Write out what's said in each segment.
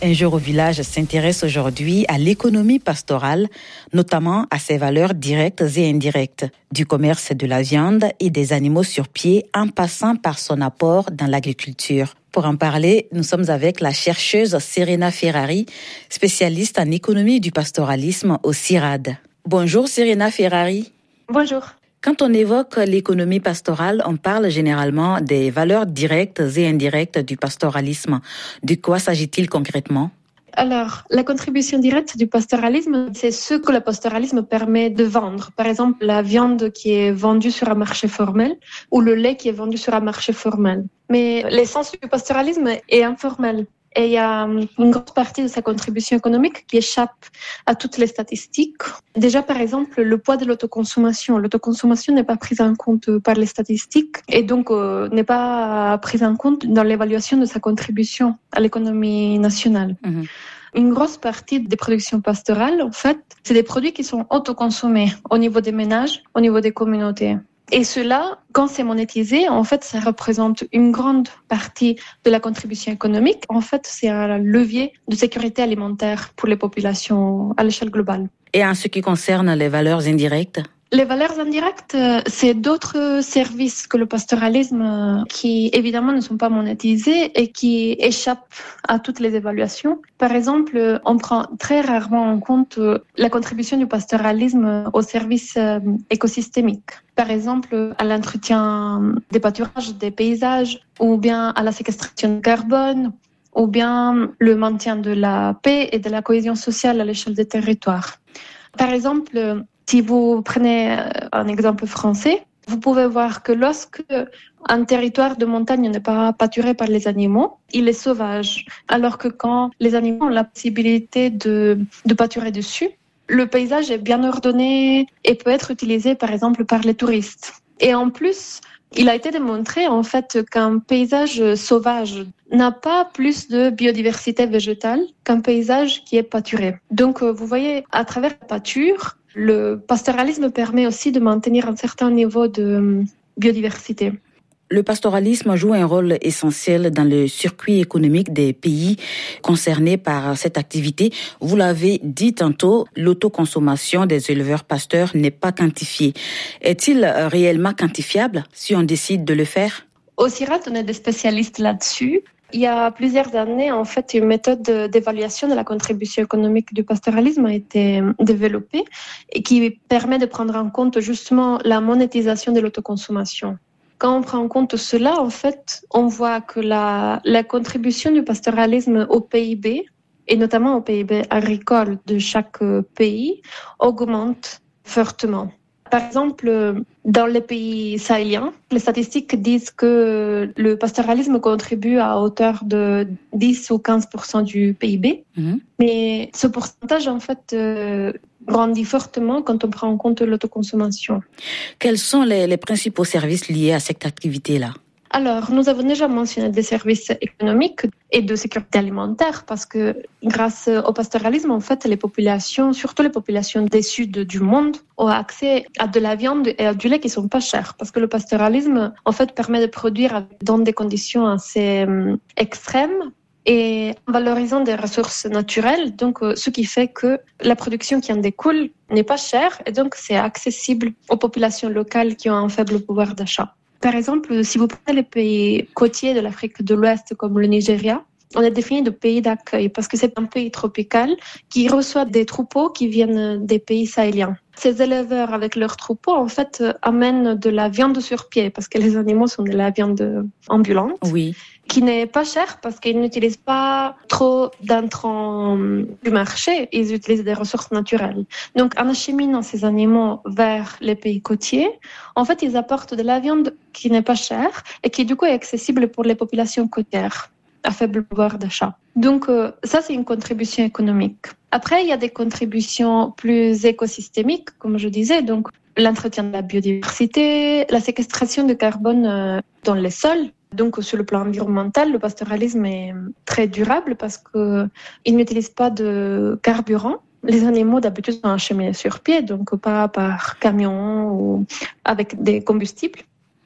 Un jour au village s'intéresse aujourd'hui à l'économie pastorale, notamment à ses valeurs directes et indirectes, du commerce de la viande et des animaux sur pied en passant par son apport dans l'agriculture. Pour en parler, nous sommes avec la chercheuse Serena Ferrari, spécialiste en économie du pastoralisme au CIRAD. Bonjour Serena Ferrari. Bonjour. Quand on évoque l'économie pastorale, on parle généralement des valeurs directes et indirectes du pastoralisme. De quoi s'agit-il concrètement ? Alors, la contribution directe du pastoralisme, c'est ce que le pastoralisme permet de vendre. Par exemple, la viande qui est vendue sur un marché formel ou le lait qui est vendu sur un marché formel. Mais l'essence du pastoralisme est informelle. Et il y a une grosse partie de sa contribution économique qui échappe à toutes les statistiques. Déjà, par exemple, le poids de l'autoconsommation. L'autoconsommation n'est pas prise en compte par les statistiques et donc n'est pas prise en compte dans l'évaluation de sa contribution à l'économie nationale. Une grosse partie des productions pastorales, en fait, c'est des produits qui sont autoconsommés au niveau des ménages, au niveau des communautés. Et cela, quand c'est monétisé, en fait, ça représente une grande partie de la contribution économique. En fait, c'est un levier de sécurité alimentaire pour les populations à l'échelle globale. Et en ce qui concerne les valeurs indirectes ? Les valeurs indirectes, c'est d'autres services que le pastoralisme qui, évidemment, ne sont pas monétisés et qui échappent à toutes les évaluations. Par exemple, on prend très rarement en compte la contribution du pastoralisme aux services écosystémiques. Par exemple, à l'entretien des pâturages, des paysages, ou bien à la séquestration de carbone, ou bien le maintien de la paix et de la cohésion sociale à l'échelle des territoires. Par exemple, si vous prenez un exemple français, vous pouvez voir que lorsque un territoire de montagne n'est pas pâturé par les animaux, il est sauvage. Alors que quand les animaux ont la possibilité de pâturer dessus, le paysage est bien ordonné et peut être utilisé par exemple par les touristes. Et en plus, il a été démontré en fait qu'un paysage sauvage n'a pas plus de biodiversité végétale qu'un paysage qui est pâturé. Donc vous voyez, à travers la pâture, le pastoralisme permet aussi de maintenir un certain niveau de biodiversité. Le pastoralisme joue un rôle essentiel dans le circuit économique des pays concernés par cette activité. Vous l'avez dit tantôt, l'autoconsommation des éleveurs pasteurs n'est pas quantifiée. Est-il réellement quantifiable si on décide de le faire ? Au CIRAD, on est des spécialistes là-dessus. Il y a plusieurs années, en fait, une méthode d'évaluation de la contribution économique du pastoralisme a été développée et qui permet de prendre en compte justement la monétisation de l'autoconsommation. Quand on prend en compte cela, en fait, on voit que la contribution du pastoralisme au PIB, et notamment au PIB agricole de chaque pays, augmente fortement. Par exemple, dans les pays sahéliens, les statistiques disent que le pastoralisme contribue à hauteur de 10 ou 15% du PIB. Mais ce pourcentage, en fait, grandit fortement quand on prend en compte l'autoconsommation. Quels sont les principaux services liés à cette activité-là ? Alors, nous avons déjà mentionné des services économiques et de sécurité alimentaire parce que grâce au pastoralisme, en fait, les populations, surtout les populations des sud du monde, ont accès à de la viande et à du lait qui sont pas chers parce que le pastoralisme, en fait, permet de produire dans des conditions assez extrêmes et en valorisant des ressources naturelles, donc ce qui fait que la production qui en découle n'est pas chère et donc c'est accessible aux populations locales qui ont un faible pouvoir d'achat. Par exemple, si vous prenez les pays côtiers de l'Afrique de l'Ouest comme le Nigeria, on est défini de pays d'accueil parce que c'est un pays tropical qui reçoit des troupeaux qui viennent des pays sahéliens. Ces éleveurs avec leurs troupeaux, en fait, amènent de la viande sur pied parce que les animaux sont de la viande ambulante. Oui. Qui n'est pas cher parce qu'ils n'utilisent pas trop d'intrants du marché, ils utilisent des ressources naturelles. Donc, en acheminant ces animaux vers les pays côtiers, en fait, ils apportent de la viande qui n'est pas chère et qui, du coup, est accessible pour les populations côtières à faible pouvoir d'achat. Donc, ça, c'est une contribution économique. Après, il y a des contributions plus écosystémiques, comme je disais, donc l'entretien de la biodiversité, la séquestration de carbone dans les sols. Donc, sur le plan environnemental, le pastoralisme est très durable parce qu'il n'utilise pas de carburant. Les animaux, d'habitude, sont acheminés sur pied, donc pas par camion ou avec des combustibles.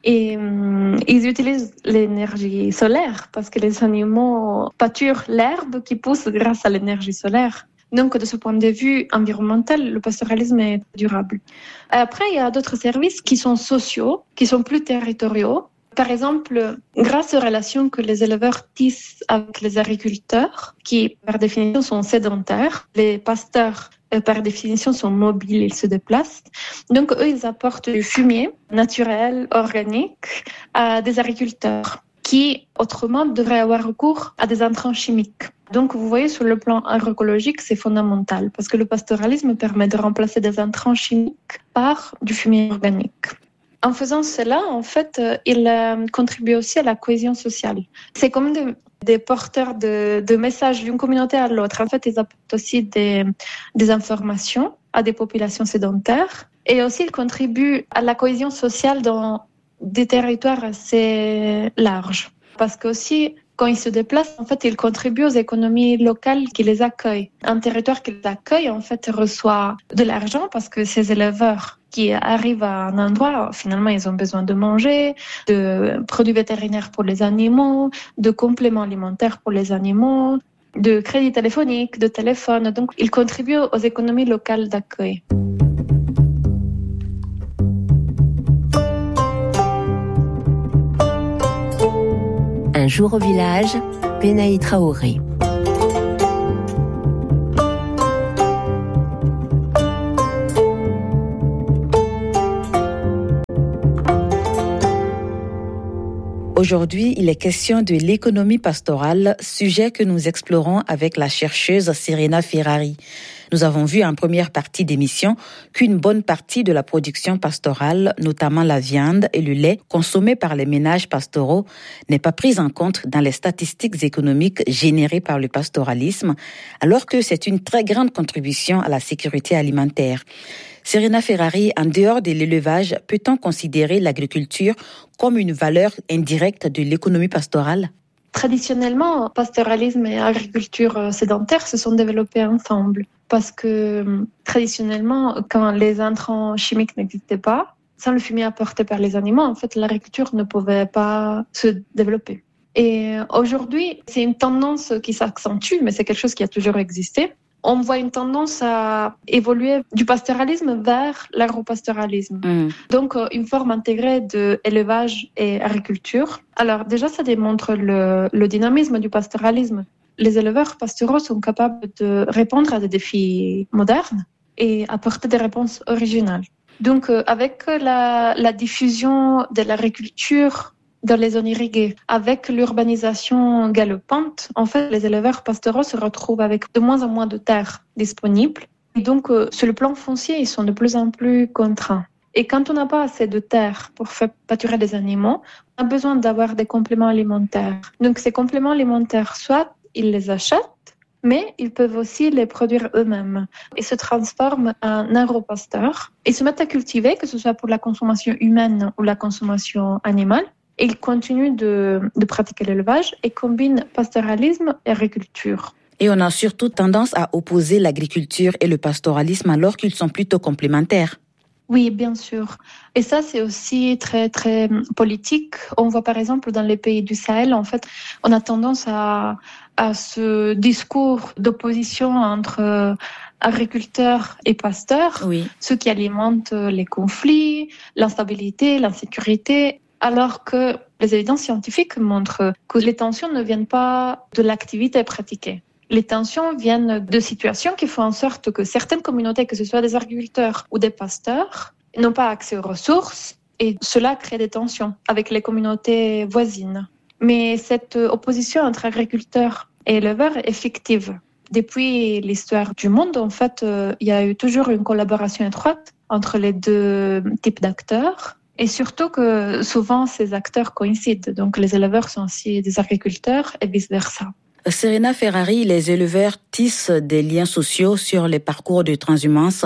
Et ils utilisent l'énergie solaire parce que les animaux pâturent l'herbe qui pousse grâce à l'énergie solaire. Donc, de ce point de vue environnemental, le pastoralisme est durable. Après, il y a d'autres services qui sont sociaux, qui sont plus territoriaux. Par exemple, grâce aux relations que les éleveurs tissent avec les agriculteurs, qui par définition sont sédentaires, les pasteurs par définition sont mobiles, ils se déplacent. Donc eux, ils apportent du fumier naturel, organique à des agriculteurs qui autrement devraient avoir recours à des intrants chimiques. Donc vous voyez, sur le plan agroécologique, c'est fondamental parce que le pastoralisme permet de remplacer des intrants chimiques par du fumier organique. En faisant cela, en fait, il contribue aussi à la cohésion sociale. C'est comme des porteurs de messages d'une communauté à l'autre. En fait, ils apportent aussi des informations à des populations sédentaires. Et aussi, ils contribuent à la cohésion sociale dans des territoires assez larges. Parce que aussi, quand ils se déplacent, en fait, ils contribuent aux économies locales qui les accueillent. Un territoire qui les accueille, en fait, reçoit de l'argent parce que ces éleveurs qui arrivent à un endroit, finalement, ils ont besoin de manger, de produits vétérinaires pour les animaux, de compléments alimentaires pour les animaux, de crédits téléphoniques, de téléphones. Donc, ils contribuent aux économies locales d'accueil. Un jour au village, Benaï Traoré. Aujourd'hui, il est question de l'économie pastorale, sujet que nous explorons avec la chercheuse Serena Ferrari. Nous avons vu en première partie d'émission qu'une bonne partie de la production pastorale, notamment la viande et le lait consommés par les ménages pastoraux, n'est pas prise en compte dans les statistiques économiques générées par le pastoralisme, alors que c'est une très grande contribution à la sécurité alimentaire. Serena Ferrari, en dehors de l'élevage, peut-on considérer l'agriculture comme une valeur indirecte de l'économie pastorale ? Traditionnellement, pastoralisme et agriculture sédentaire se sont développés ensemble. Parce que traditionnellement, quand les intrants chimiques n'existaient pas, sans le fumier apporté par les animaux, en fait, l'agriculture ne pouvait pas se développer. Et aujourd'hui, c'est une tendance qui s'accentue, mais c'est quelque chose qui a toujours existé. On voit une tendance à évoluer du pastoralisme vers l'agropastoralisme. Donc, une forme intégrée d'élevage et agriculture. Alors, déjà, ça démontre le dynamisme du pastoralisme. Les éleveurs pastoraux sont capables de répondre à des défis modernes et apporter des réponses originales. Donc, avec la diffusion de l'agriculture dans les zones irriguées, avec l'urbanisation galopante, en fait, les éleveurs pastoraux se retrouvent avec de moins en moins de terres disponibles. Et donc, sur le plan foncier, ils sont de plus en plus contraints. Et quand on n'a pas assez de terres pour faire pâturer des animaux, on a besoin d'avoir des compléments alimentaires. Donc, ces compléments alimentaires, soit ils les achètent, mais ils peuvent aussi les produire eux-mêmes. Ils se transforment en agropasteurs. Ils se mettent à cultiver, que ce soit pour la consommation humaine ou la consommation animale. Et ils continuent de pratiquer l'élevage et combinent pastoralisme et agriculture. Et on a surtout tendance à opposer l'agriculture et le pastoralisme alors qu'ils sont plutôt complémentaires. Oui, bien sûr. Et ça, c'est aussi très, très politique. On voit par exemple dans les pays du Sahel, en fait, on a tendance à ce discours d'opposition entre agriculteurs et pasteurs, oui, ceux qui alimentent les conflits, l'instabilité, l'insécurité, alors que les évidences scientifiques montrent que les tensions ne viennent pas de l'activité pratiquée. Les tensions viennent de situations qui font en sorte que certaines communautés, que ce soit des agriculteurs ou des pasteurs, n'ont pas accès aux ressources et cela crée des tensions avec les communautés voisines. Mais cette opposition entre agriculteurs et éleveurs est fictive. Depuis l'histoire du monde, en fait, il y a eu toujours une collaboration étroite entre les deux types d'acteurs. Et surtout que souvent, ces acteurs coïncident. Donc, les éleveurs sont aussi des agriculteurs et vice-versa. Serena Ferrari, les éleveurs tissent des liens sociaux sur les parcours de transhumance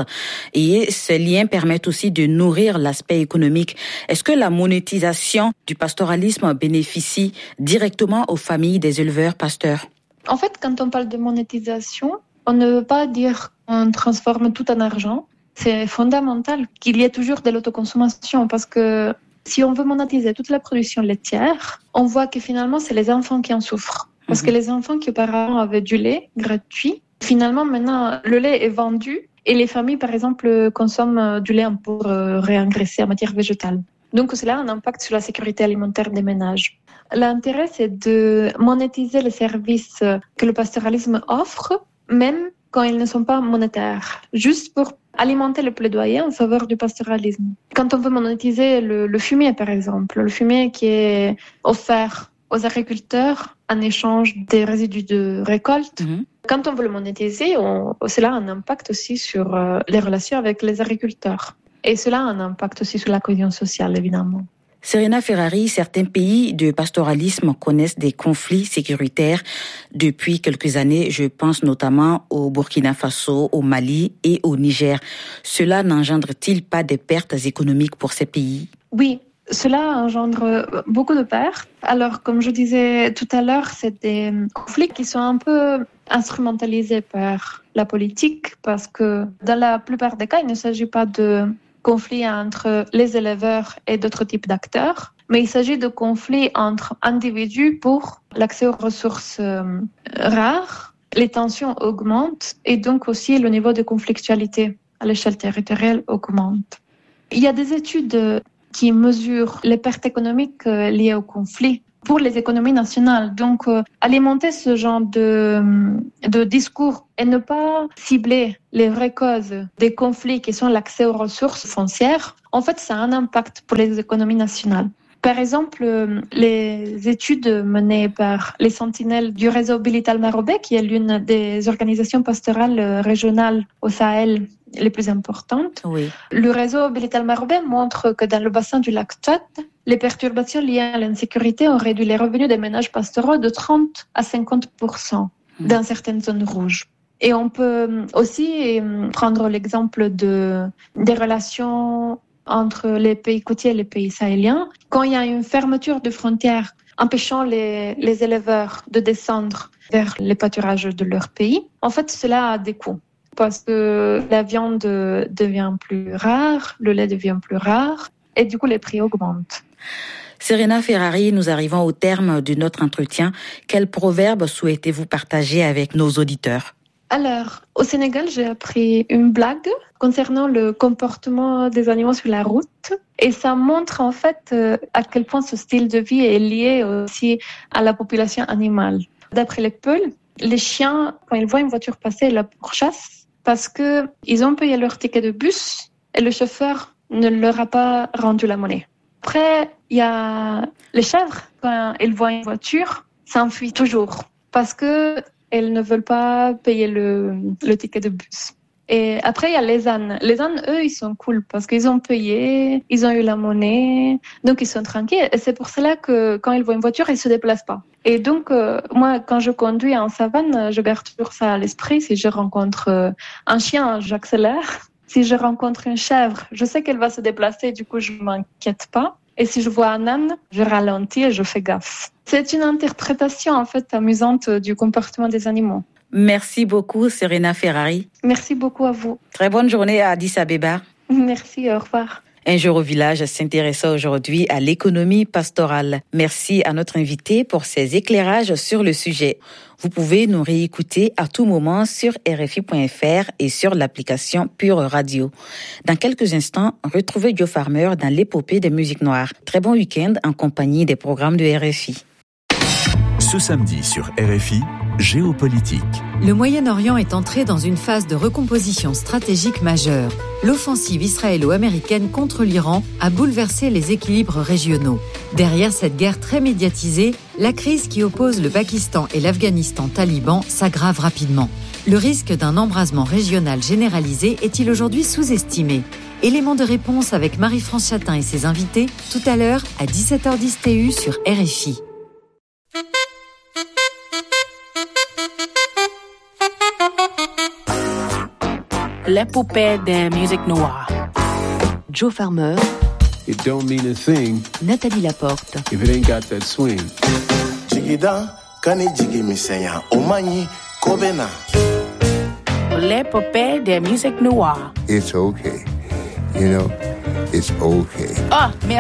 et ces liens permettent aussi de nourrir l'aspect économique. Est-ce que la monétisation du pastoralisme bénéficie directement aux familles des éleveurs pasteurs ? En fait, quand on parle de monétisation, on ne veut pas dire qu'on transforme tout en argent. C'est fondamental qu'il y ait toujours de l'autoconsommation parce que Si on veut monétiser toute la production laitière, on voit que finalement, c'est les enfants qui en souffrent. Parce que les enfants qui auparavant avaient du lait gratuit, finalement, maintenant, le lait est vendu et les familles, par exemple, consomment du lait pour réengraisser en matière végétale. Donc, cela a un impact sur la sécurité alimentaire des ménages. L'intérêt, c'est de monétiser les services que le pastoralisme offre, même quand ils ne sont pas monétaires, juste pour alimenter le plaidoyer en faveur du pastoralisme. Quand on veut monétiser le fumier, par exemple, le fumier qui est offert aux agriculteurs en échange des résidus de récolte, quand on veut le monétiser, cela a un impact aussi sur les relations avec les agriculteurs. Et cela a un impact aussi sur la cohésion sociale, évidemment. Serena Ferrari, certains pays de pastoralisme connaissent des conflits sécuritaires depuis quelques années. Je pense notamment au Burkina Faso, au Mali et au Niger. Cela n'engendre-t-il pas des pertes économiques pour ces pays? Oui, cela engendre beaucoup de pertes. Alors, comme je disais tout à l'heure, c'est des conflits qui sont un peu instrumentalisés par la politique parce que dans la plupart des cas, il ne s'agit pas de conflits entre les éleveurs et d'autres types d'acteurs, mais il s'agit de conflits entre individus pour l'accès aux ressources rares. Les tensions augmentent et donc aussi le niveau de conflictualité à l'échelle territoriale augmente. Il y a des études qui mesurent les pertes économiques liées au conflit pour les économies nationales. Donc, alimenter ce genre de discours et ne pas cibler les vraies causes des conflits qui sont l'accès aux ressources foncières, en fait, ça a un impact pour les économies nationales. Par exemple, les études menées par les sentinelles du réseau Bilital Marobé, qui est l'une des organisations pastorales régionales au Sahel les plus importantes. Oui. Le réseau Bilital Marobé montre que dans le bassin du lac Tchad, les perturbations liées à l'insécurité ont réduit les revenus des ménages pastoraux de 30 à 50% dans certaines zones rouges. Et on peut aussi prendre l'exemple des relations entre les pays côtiers et les pays sahéliens. Quand il y a une fermeture de frontières empêchant les éleveurs de descendre vers les pâturages de leur pays, en fait, cela a des coûts. Parce que la viande devient plus rare, le lait devient plus rare, et du coup, les prix augmentent. Serena Ferrari, nous arrivons au terme de notre entretien. Quel proverbe souhaitez-vous partager avec nos auditeurs? Alors, au Sénégal, j'ai appris une blague concernant le comportement des animaux sur la route. Et ça montre en fait à quel point ce style de vie est lié aussi à la population animale. D'après les Peuls, les chiens, quand ils voient une voiture passer, ils la pourchassent parce qu'ils ont payé leur ticket de bus et le chauffeur ne leur a pas rendu la monnaie. Après, il y a les chèvres, quand ils voient une voiture, s'enfuient toujours parce qu'elles ne veulent pas payer le ticket de bus. Et après, il y a les ânes. Les ânes, eux, ils sont cool parce qu'ils ont payé, ils ont eu la monnaie, donc ils sont tranquilles. Et c'est pour cela que quand ils voient une voiture, ils se déplacent pas. Et donc, moi, quand je conduis en savane, je garde toujours ça à l'esprit. Si je rencontre un chien, j'accélère. Si je rencontre une chèvre, je sais qu'elle va se déplacer, du coup, je m'inquiète pas. Et si je vois un âne, je ralentis et je fais gaffe. C'est une interprétation, en fait, amusante du comportement des animaux. Merci beaucoup, Serena Ferrari. Merci beaucoup à vous. Très bonne journée à Addis Abeba. Merci, au revoir. Un jour au village s'intéressa aujourd'hui à l'économie pastorale. Merci à notre invité pour ses éclairages sur le sujet. Vous pouvez nous réécouter à tout moment sur RFI.fr et sur l'application Pure Radio. Dans quelques instants, retrouvez Joe Farmer dans l'épopée des musiques noires. Très bon week-end en compagnie des programmes de RFI. Ce samedi sur RFI, géopolitique. Le Moyen-Orient est entré dans une phase de recomposition stratégique majeure. L'offensive israélo-américaine contre l'Iran a bouleversé les équilibres régionaux. Derrière cette guerre très médiatisée, la crise qui oppose le Pakistan et l'Afghanistan taliban s'aggrave rapidement. Le risque d'un embrasement régional généralisé est-il aujourd'hui sous-estimé ? Élément de réponse avec Marie-France Chatin et ses invités, tout à l'heure à 17h10 TU sur RFI. L'épopée des musiques noires. Joe Farmer. It don't mean a thing. Nathalie Laporte. If it ain't got that swing. Jigida, kani jigi misenya, omani, kobena. L'épopée des musiques noires. It's okay. You know, it's okay. Ah, merci.